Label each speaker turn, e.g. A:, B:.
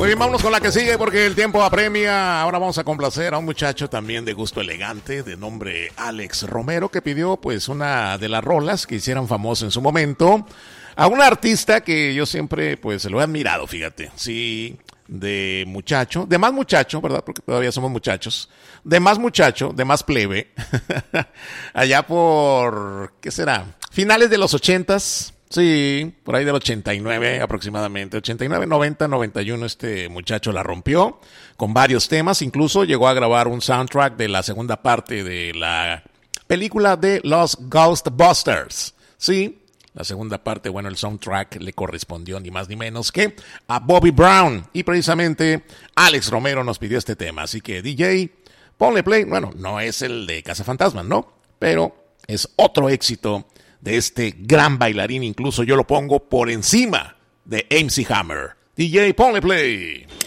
A: Muy bien, vámonos con la que sigue porque el tiempo apremia. Ahora vamos a complacer a un muchacho también de gusto elegante, de nombre Alex Romero, que pidió pues una de las rolas que hicieran famoso en su momento a un artista que yo siempre pues lo he admirado, fíjate. Sí, de muchacho, de más muchacho, ¿verdad? Porque todavía somos muchachos. De más muchacho, de más plebe. Allá por, ¿qué será? Finales de los 80s. Sí, por ahí del 89 aproximadamente, 89, 90, 91 este muchacho la rompió con varios temas, incluso llegó a grabar un soundtrack de la segunda parte de la película de los Ghostbusters. Sí, la segunda parte, bueno, el soundtrack le correspondió ni más ni menos que a Bobby Brown y precisamente Alex Romero nos pidió este tema, así que DJ, ponle play, bueno, no es el de Cazafantasmas, ¿no? Pero es otro éxito de este gran bailarín, incluso yo lo pongo por encima de MC Hammer. DJ, ponle play.